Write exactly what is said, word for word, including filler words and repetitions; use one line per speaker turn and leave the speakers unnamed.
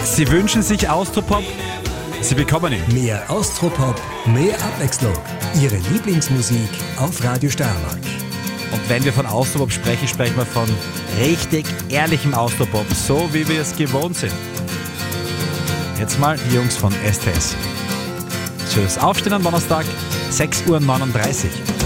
Sie wünschen sich Austropop? Sie bekommen ihn.
Mehr Austropop, mehr Abwechslung. Ihre Lieblingsmusik auf Radio Steiermark.
Und wenn wir von Austropop sprechen, sprechen wir von richtig ehrlichem Austropop, so wie wir es gewohnt sind. Jetzt mal die Jungs von S T S. Schönes Aufstehen am Donnerstag, sechs Uhr neununddreißig.